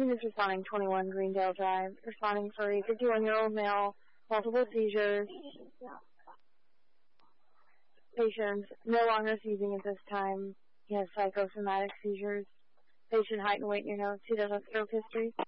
units responding 21 Greendale Drive, responding for a 51-year-old male, multiple seizures. Patient no longer seizing at this time. He has psychosomatic seizures. Patient height and weight in your notes. He does have stroke history.